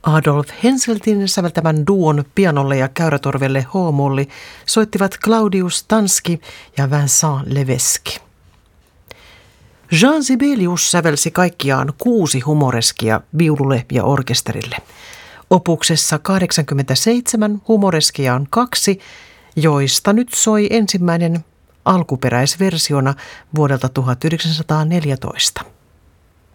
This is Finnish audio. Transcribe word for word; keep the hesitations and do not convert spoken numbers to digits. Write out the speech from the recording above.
Adolf Henseltin säveltämän duon pianolle ja käyrätorvelle H-molli soittivat Claudius Tanski ja Vincent Levesque. Jean Sibelius sävelsi kaikkiaan kuusi humoreskia viululle ja orkesterille. Opuksessa kahdeksankymmentäseitsemän humoreskia on kaksi, joista nyt soi ensimmäinen alkuperäisversiona vuodelta tuhatyhdeksänsataaneljätoista.